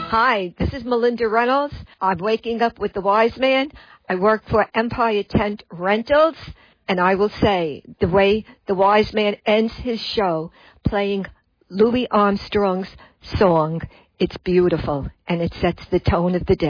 Hi, this is Melinda Reynolds. I'm waking up with the wise man. I work for Empire Tent Rentals, and I will say the way the wise man ends his show playing Louis Armstrong's song, it's beautiful, and it sets the tone of the day.